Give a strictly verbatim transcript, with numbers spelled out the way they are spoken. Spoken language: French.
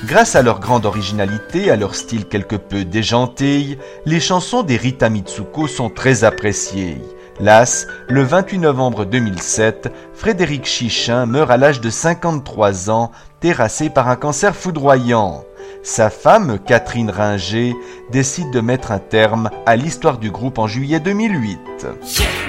Grâce à leur grande originalité, à leur style quelque peu déjanté, les chansons des Rita Mitsuko sont très appréciées. Las, le vingt-huit novembre deux mille sept, Frédéric Chichin meurt à l'âge de cinquante-trois ans, terrassé par un cancer foudroyant. Sa femme, Catherine Ringer, décide de mettre un terme à l'histoire du groupe en juillet deux mille huit.